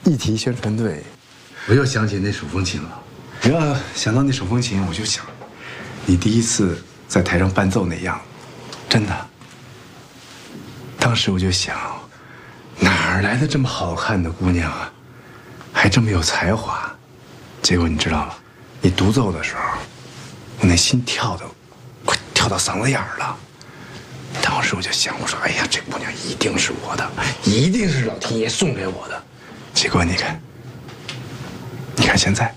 一提宣传队，我又想起那手风琴了。只要想到那手风琴，我就想，你第一次在台上伴奏那样，真的。当时我就想，哪儿来的这么好看的姑娘啊，还这么有才华？结果你知道吗？你独奏的时候，我那心跳的快跳到嗓子眼儿了。当时我就想，我说，哎呀，这姑娘一定是我的，一定是老天爷送给我的。结果你看，你看现在，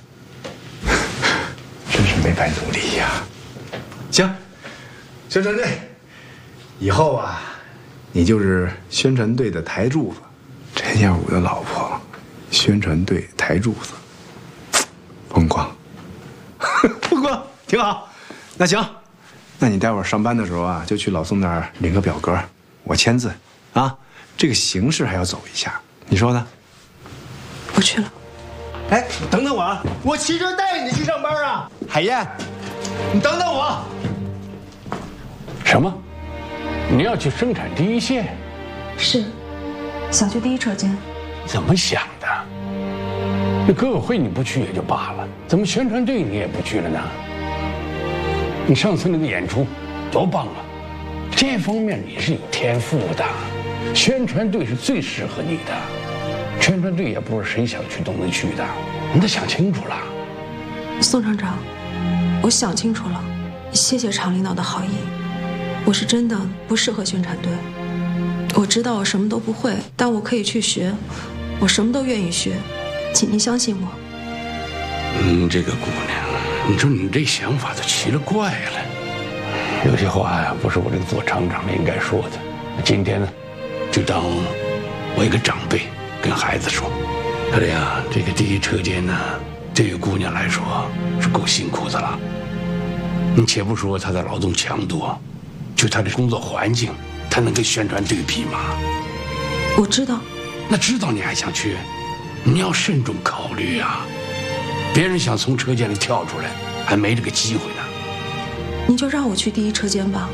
真是没白努力呀。行，宣传队，以后啊，你就是宣传队的台柱子，陈耀武的老婆，宣传队台柱子，风光，风光，挺好。那行。那你待会儿上班的时候啊，就去老宋那儿领个表格，我签字，啊，这个形式还要走一下，你说呢？ 不去了。 哎，等等我啊，我骑车带你去上班啊，海燕，你等等我。 什么？你要去生产第一线？ 是，想去第一车间。 怎么想的？那革委会你不去也就罢了，怎么宣传队你也不去了呢？你上次那个演出多棒啊！这方面你是有天赋的，宣传队是最适合你的。宣传队也不是谁想去都能去的，你得想清楚了。 宋厂长，我想清楚了，谢谢厂领导的好意。我是真的不适合宣传队。我知道我什么都不会，但我可以去学，我什么都愿意学，请您相信我。 这个姑娘。你说你这想法都奇了怪了，有些话呀，不是我这个做厂长的应该说的。今天呢，就当我一个长辈跟孩子说，他这呀，这个第一车间呢，对于姑娘来说是够辛苦的了。你且不说她的劳动强度，就她的工作环境，她能跟宣传队比吗？ 我知道。 那知道你还想去，你要慎重考虑啊。别人想从车间里跳出来，还没这个机会呢。 你就让我去第一车间吧。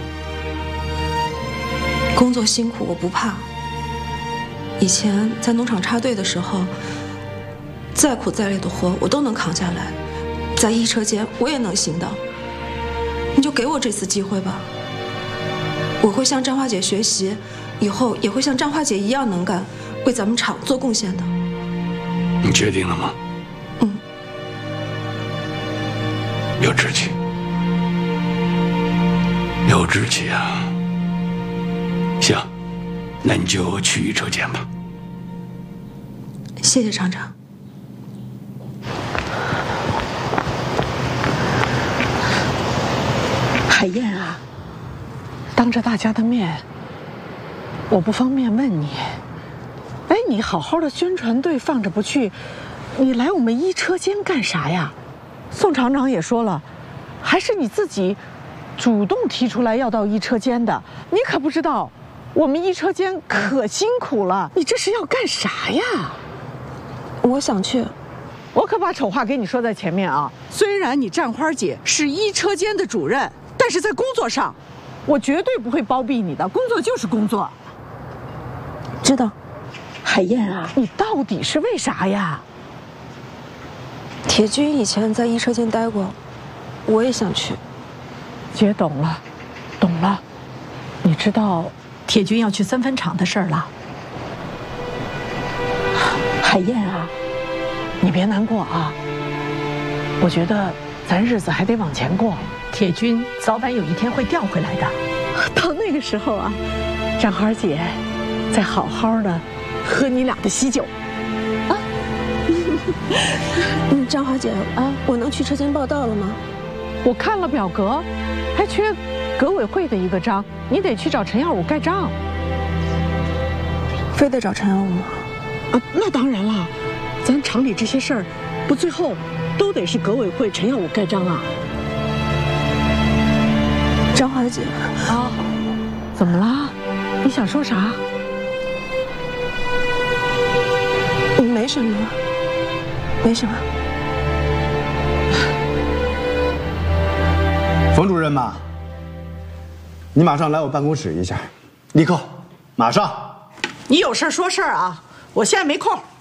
工作辛苦我不怕。以前在农场插队的时候，再苦再累的活我都能扛下来，在一车间我也能行的。你就给我这次机会吧。我会向张花姐学习，以后也会像张花姐一样能干，为咱们厂做贡献的。 你确定了吗？有志气，有志气啊！行，那你就去一车间吧。 谢谢厂长。 海燕啊，当着大家的面，我不方便问你，哎，你好好的宣传队放着不去，你来我们一车间干啥呀？宋厂长也说了，还是你自己主动提出来要到一车间的，你可不知道，我们一车间可辛苦了，你这是要干啥呀？ 我想去。 我可把丑话给你说在前面啊，虽然你占花姐是一车间的主任，但是在工作上，我绝对不会包庇你的，工作就是工作。 知道。 海燕啊，你到底是为啥呀？ 铁军以前在一车间待过，我也想去。 姐懂了，懂了。你知道铁军要去三分厂的事儿了。 海燕啊，你别难过啊。我觉得咱日子还得往前过。 铁军早晚有一天会调回来的。 到那个时候啊，张花姐再好好的喝你俩的喜酒。 张华姐啊，我能去车间报到了吗？ 我看了表格，还缺革委会的一个章，你得去找陈耀武盖章。 非得找陈耀武吗？ 啊，那当然了，咱厂里这些事儿，不最后都得是革委会陈耀武盖章啊。 张华姐啊，怎么了？你想说啥？ 没什么，没什么。 冯主任嘛，你马上来我办公室一下，立刻，马上。 你有事说事儿啊，我现在没空。